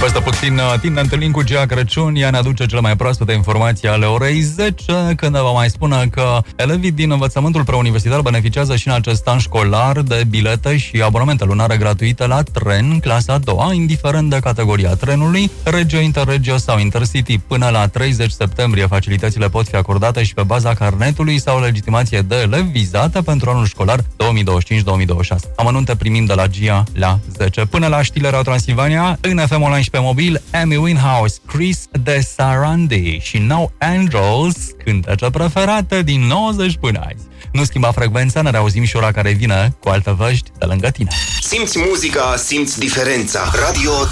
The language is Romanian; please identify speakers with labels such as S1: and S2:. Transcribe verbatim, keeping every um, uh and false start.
S1: Peste puțin timp ne întâlnim cu Gea Crăciun. Ea ne aduce cele mai proaspete informații ale orei zece, când ne va mai spune că elevii din învățământul preuniversitar beneficiază și în acest an școlar de bilete și abonamente lunare gratuite la tren, clasa a doua, indiferent de categoria trenului, Regio, Interregio sau Intercity. Până la treizeci septembrie facilitățile pot fi acordate și pe baza carnetului sau legitimație de elev vizată pentru anul școlar două mii douăzeci și cinci două mii douăzeci și șase. Amănunte primind de la Gia la zece. Până la știrile Radio Transilvania, în F M Online și pe mobil, Amy Winehouse, Chris de Sarandi și No Angels, cântece preferate din nouăzeci până azi. Nu schimba frecvența, ne reauzim și ora care vine cu alte vești de lângă tine.
S2: Simți muzica, simți diferența. Radio